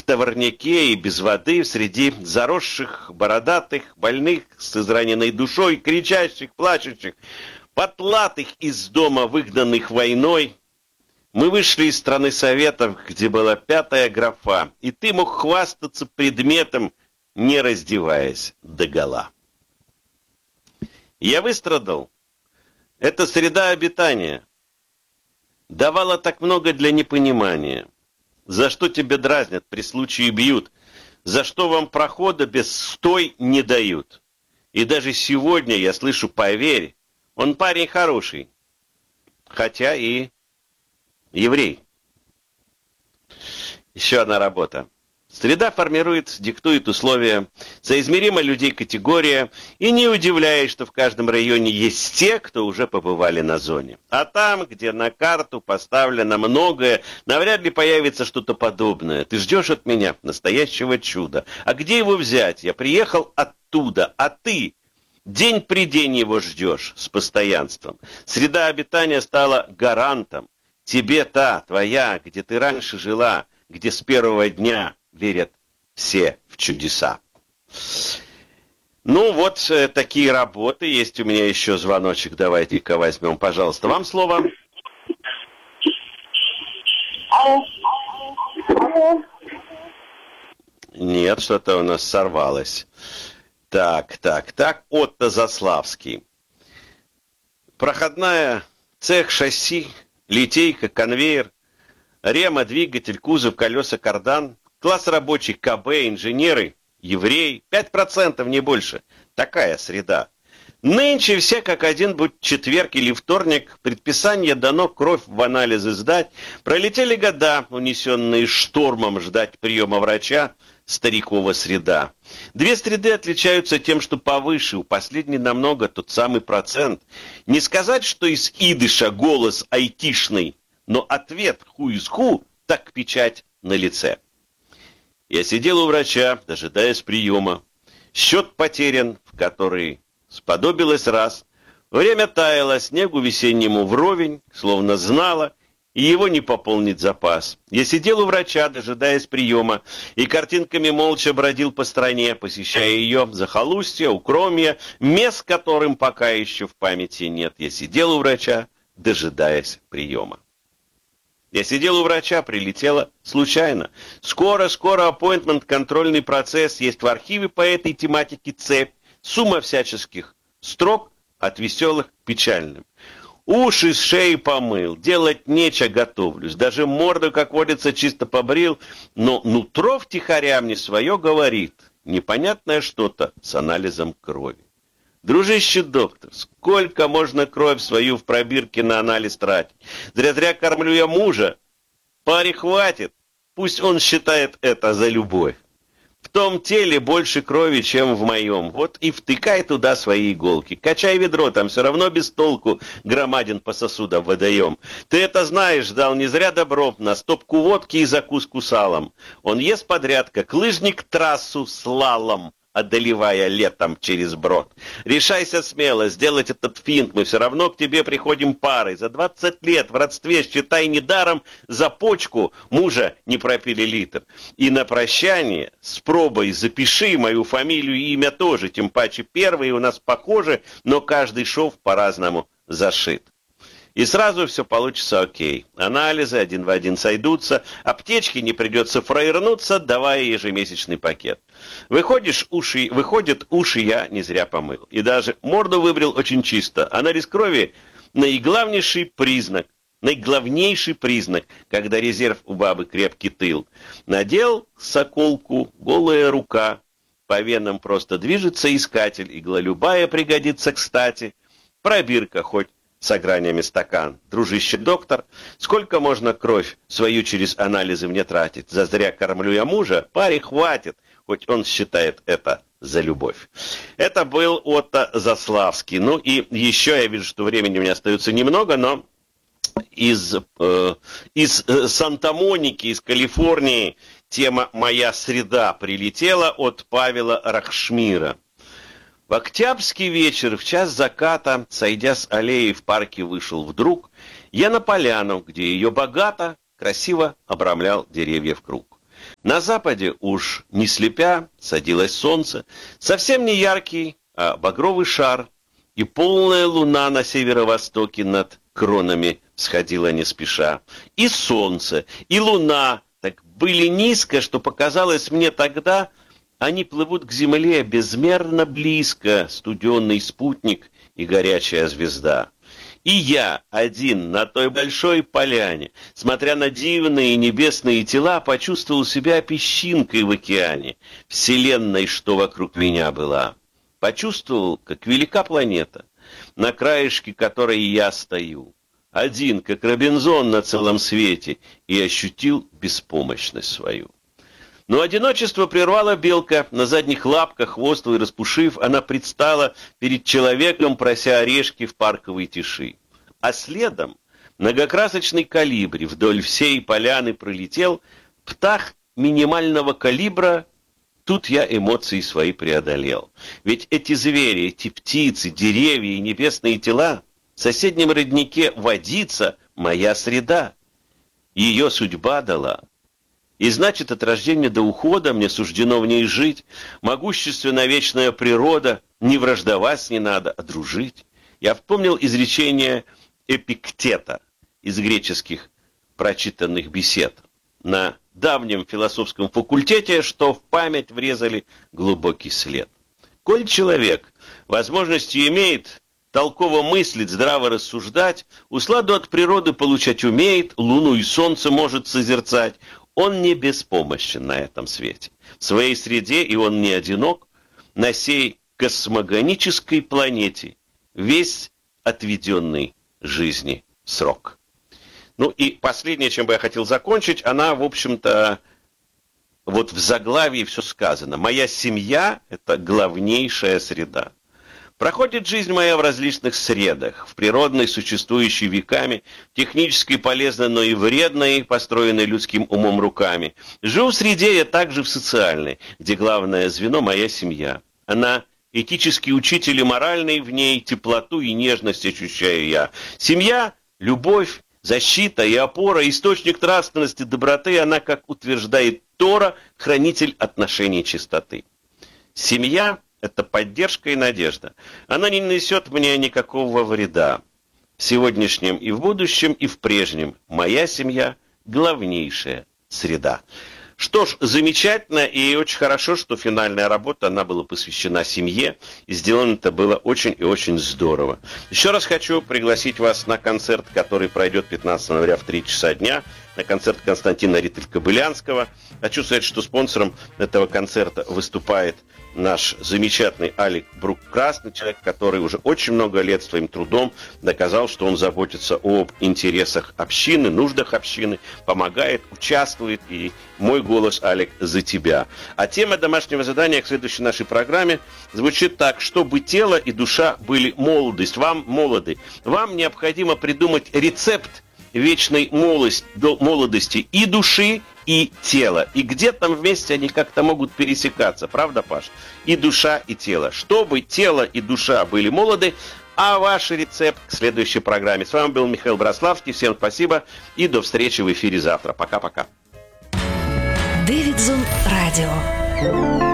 товарняке и без воды, среди заросших, бородатых, больных, с израненной душой, кричащих, плачущих, потлатых из дома, выгнанных войной. Мы вышли из страны Советов, где была 5-я графа, и ты мог хвастаться предметом, не раздеваясь догола. Я выстрадал. Эта среда обитания давала так много для непонимания. За что тебя дразнят, при случае бьют, за что вам прохода без стой не дают. И даже сегодня я слышу: поверь, он парень хороший, хотя и еврей. Еще одна работа. Среда формирует, диктует условия, соизмеримо людей категория, и не удивляясь, что в каждом районе есть те, кто уже побывали на зоне. А там, где на карту поставлено многое, навряд ли появится что-то подобное. Ты ждешь от меня настоящего чуда. А где его взять? Я приехал оттуда, а ты день при день его ждешь с постоянством. Среда обитания стала гарантом. Тебе та, твоя, где ты раньше жила, где с первого дня верят все в чудеса. Ну вот такие работы. Есть у меня еще звоночек. Давайте-ка возьмем, пожалуйста. Вам слово. Алло. Нет, что-то у нас сорвалось. Так. Отто Заславский. Проходная, цех, шасси, литейка, конвейер, рема, двигатель, кузов, колеса, кардан. Класс рабочий, КБ, инженеры, евреи, 5%, не больше. Такая среда. Нынче все как один, будь четверг или вторник, предписание дано кровь в анализы сдать. Пролетели года, унесенные штормом, ждать приема врача, старикова среда. Две среды отличаются тем, что повыше, у последней намного тот самый процент. Не сказать, что из идыша голос айтишный, но ответ ху из ху, так печать на лице. Я сидел у врача, дожидаясь приема. Счет потерян, в который сподобилось раз. Время таяло, снегу весеннему вровень, словно знало, и его не пополнить запас. Я сидел у врача, дожидаясь приема, и картинками молча бродил по стране, посещая ее захолустья, укромья, мест, которым пока еще в памяти нет. Я сидел у врача, дожидаясь приема. Я сидел у врача, прилетела случайно. Скоро, аппоинтмент, контрольный процесс. Есть в архиве по этой тематике цепь. Сумма всяческих строк от веселых к печальным. Уши с шеи помыл, делать нечего, готовлюсь. Даже морду, как водится, чисто побрил. Но нутро втихаря мне свое говорит. Непонятное что-то с анализом крови. Дружище доктор, сколько можно кровь свою в пробирке на анализ тратить? Зря кормлю я мужа. Паре хватит, пусть он считает это за любовь. В том теле больше крови, чем в моем. Вот и втыкай туда свои иголки. Качай ведро, там все равно без толку громадин по сосудам водоем. Ты это знаешь, дал не зря добро на стопку водки и закуску салом. Он ест подряд, как лыжник, трассу слалом, одолевая летом через брод. Решайся смело сделать этот финт, мы все равно к тебе приходим парой. За 20 лет в родстве, считай, недаром за почку мужа не пропили литр. И на прощание с пробой запиши мою фамилию и имя тоже, тем паче первые у нас похожи, но каждый шов по-разному зашит. И сразу все получится окей. Анализы один в один сойдутся, аптечки не придется фраернуться, давая ежемесячный пакет. Выходят уши я не зря помыл. И даже морду выбрил очень чисто. Анализ крови – наиглавнейший признак, когда резерв у бабы крепкий тыл. Надел соколку, голая рука, по венам просто движется искатель, игла любая пригодится кстати. Пробирка хоть с гранями стакан. Дружище доктор, сколько можно кровь свою через анализы мне тратить? Зазря кормлю я мужа, паре хватит, хоть он считает это за любовь. Это был Отто Заславский. Ну и еще я вижу, что времени у меня остается немного, но из Санта-Моники, из Калифорнии тема «Моя среда» прилетела от Павела Рахшмира. В октябрьский вечер, в час заката, сойдя с аллеи в парке, вышел вдруг я на поляну, где ее богато, красиво обрамлял деревья в круг. На западе уж не слепя садилось солнце, совсем не яркий, а багровый шар, и полная луна на северо-востоке над кронами сходила не спеша. И солнце, и луна так были низко, что показалось мне тогда, они плывут к земле безмерно близко, студенный спутник и горячая звезда. И я один на той большой поляне, смотря на дивные небесные тела, почувствовал себя песчинкой в океане, вселенной, что вокруг меня была. Почувствовал, как велика планета, на краешке которой я стою, один, как Робинзон на целом свете, и ощутил беспомощность свою. Но одиночество прервала белка, на задних лапках, хвостовой распушив, она предстала перед человеком, прося орешки в парковой тиши. А следом многокрасочный колибри вдоль всей поляны пролетел, птах минимального калибра. Тут я эмоции свои преодолел. Ведь эти звери, эти птицы, деревья и небесные тела, в соседнем роднике водица моя среда. Ее судьба дала. И значит, от рождения до ухода мне суждено в ней жить. Могущественная вечная природа, не враждовать не надо, а дружить. Я вспомнил изречение Эпиктета из греческих прочитанных бесед на давнем философском факультете, что в память врезали глубокий след. Коль человек возможности имеет толково мыслить, здраво рассуждать, усладу от природы получать умеет, луну и солнце может созерцать, он не беспомощен на этом свете. В своей среде, и он не одинок, на сей космогонической планете весь отведенный жизни срок. Ну и последнее, чем бы я хотел закончить, она, в общем-то, вот в заглавии все сказано. Моя семья – это главнейшая среда. Проходит жизнь моя в различных средах, в природной, существующей веками, технически полезной, но и вредной, построенной людским умом руками. Живу в среде я также в социальной, где главное звено – моя семья. Она этический учитель и моральный, в ней теплоту и нежность ощущаю я. Семья – любовь, защита и опора, источник нравственности, доброты, она, как утверждает Тора, хранитель отношений чистоты. Семья – это поддержка и надежда. Она не несет мне никакого вреда. В сегодняшнем и в будущем, и в прежнем моя семья – главнейшая среда. Что ж, замечательно и очень хорошо, что финальная работа, она была посвящена семье, и сделано это было очень и очень здорово. Еще раз хочу пригласить вас на концерт, который пройдет 15 ноября в 3 часа дня, на концерт Константина Ритель-Кобылянского. Хочу сказать, что спонсором этого концерта выступает наш замечательный Алик Брук-Красный, человек, который уже очень много лет своим трудом доказал, что он заботится об интересах общины, нуждах общины, помогает, участвует, и мой голос, Алик, за тебя. А тема домашнего задания к следующей нашей программе звучит так: чтобы тело и душа были молодость. Вам молоды. Вам необходимо придумать рецепт вечной молодости и души, и тела. И где там вместе они как-то могут пересекаться. Правда, Паш? И душа, и тело. Чтобы тело и душа были молоды, а ваш рецепт к следующей программе. С вами был Михаил Браславский. Всем спасибо и до встречи в эфире завтра. Пока-пока. Дэвидсон Радио.